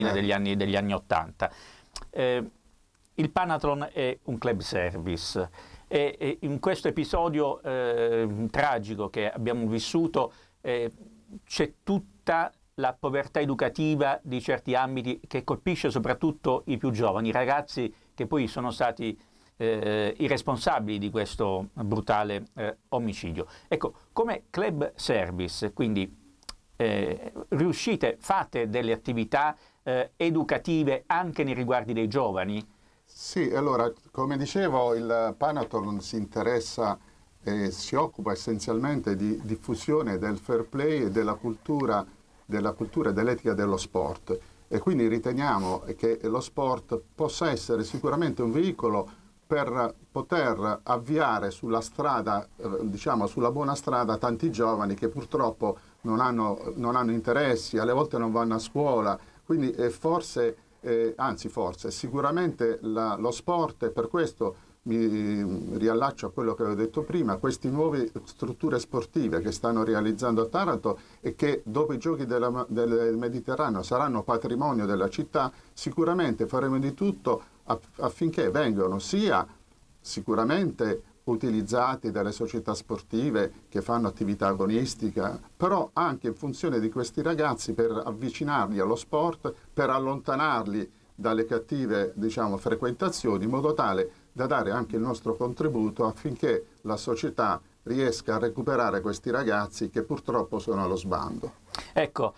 degli anni 80. Il Panathlon è un club service e in questo episodio tragico che abbiamo vissuto c'è tutta la povertà educativa di certi ambiti che colpisce soprattutto i più giovani, i ragazzi che poi sono stati i responsabili di questo brutale omicidio. Ecco, come club service, quindi fate delle attività educative anche nei riguardi dei giovani? Sì, allora, come dicevo, il Panathlon si interessa e si occupa essenzialmente di diffusione del fair play e della cultura e dell'etica dello sport, e quindi riteniamo che lo sport possa essere sicuramente un veicolo per poter avviare sulla strada, diciamo sulla buona strada, tanti giovani che purtroppo non hanno interessi, alle volte non vanno a scuola, quindi sicuramente lo sport, e per questo mi riallaccio a quello che avevo detto prima, queste nuove strutture sportive che stanno realizzando a Taranto e che dopo i giochi del Mediterraneo saranno patrimonio della città, sicuramente faremo di tutto affinché vengano sia sicuramente utilizzati dalle società sportive che fanno attività agonistica, però anche in funzione di questi ragazzi per avvicinarli allo sport, per allontanarli dalle cattive, diciamo, frequentazioni, in modo tale da dare anche il nostro contributo affinché la società riesca a recuperare questi ragazzi che purtroppo sono allo sbando. Ecco,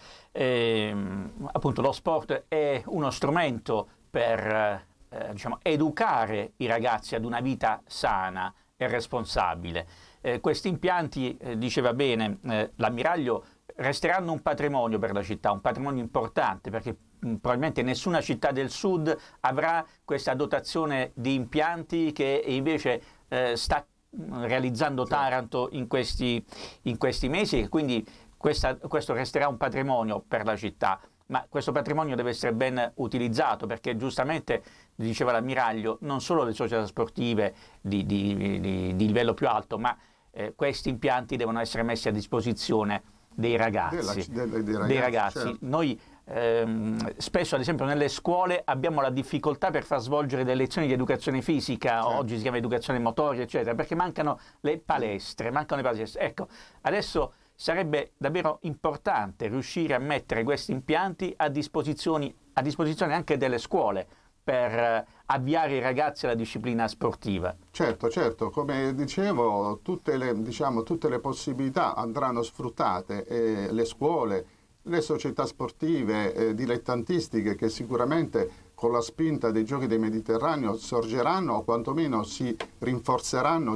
appunto lo sport è uno strumento per diciamo, educare i ragazzi ad una vita sana e responsabile. Questi impianti, diceva bene l'ammiraglio, resteranno un patrimonio per la città, un patrimonio importante, perché probabilmente nessuna città del sud avrà questa dotazione di impianti che invece sta realizzando Taranto in questi mesi, e quindi questo resterà un patrimonio per la città. Ma questo patrimonio deve essere ben utilizzato, perché giustamente, diceva l'ammiraglio, non solo le società sportive di livello più alto, ma questi impianti devono essere messi a disposizione dei ragazzi. Dei ragazzi. Certo. Noi spesso, ad esempio, nelle scuole abbiamo la difficoltà per far svolgere delle lezioni di educazione fisica, certo. Oggi si chiama educazione motoria, eccetera, perché mancano le palestre, Ecco, adesso sarebbe davvero importante riuscire a mettere questi impianti a disposizione anche delle scuole per avviare i ragazzi alla disciplina sportiva. Certo, come dicevo, tutte le possibilità andranno sfruttate, e le scuole, le società sportive dilettantistiche, che sicuramente con la spinta dei Giochi del Mediterraneo sorgeranno o quantomeno si rinforzeranno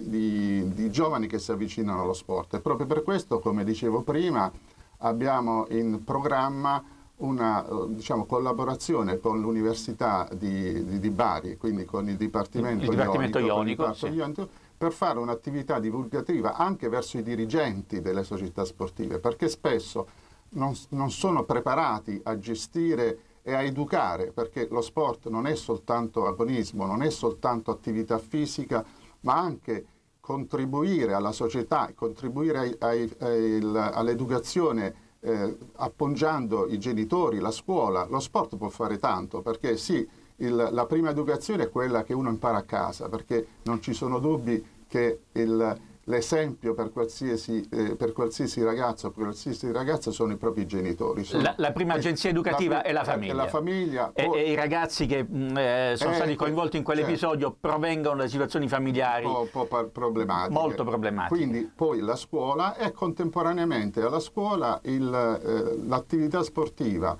di giovani che si avvicinano allo sport. E proprio per questo, come dicevo prima, abbiamo in programma una collaborazione con l'Università di Bari, quindi con il Dipartimento Ionico, per fare un'attività divulgativa anche verso i dirigenti delle società sportive, perché spesso non sono preparati a gestire e a educare, perché lo sport non è soltanto agonismo, non è soltanto attività fisica, ma anche contribuire alla società, contribuire all'educazione, appoggiando i genitori, la scuola. Lo sport può fare tanto, perché sì, la prima educazione è quella che uno impara a casa, perché non ci sono dubbi che l'esempio per qualsiasi ragazzo o qualsiasi ragazza sono i propri genitori. La prima agenzia educativa è la famiglia. E i ragazzi che sono stati coinvolti in quell'episodio, certo, provengono da situazioni familiari un po' problematiche. Molto problematiche. Quindi poi la scuola, e contemporaneamente alla scuola l'attività sportiva,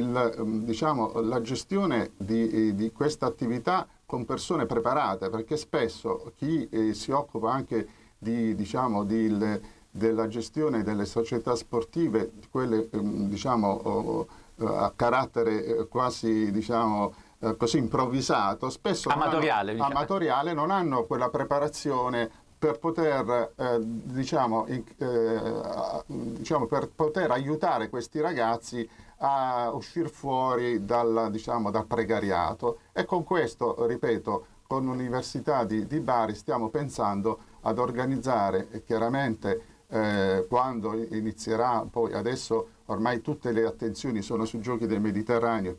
la gestione di questa attività con persone preparate, perché spesso chi si occupa anche della gestione delle società sportive, quelle a carattere quasi così improvvisato, spesso amatoriale, non hanno quella preparazione per poter per poter aiutare questi ragazzi a uscire fuori dal precariato. E con questo, ripeto, con l'Università di Bari stiamo pensando ad organizzare chiaramente quando inizierà, poi adesso ormai tutte le attenzioni sono sui Giochi del Mediterraneo,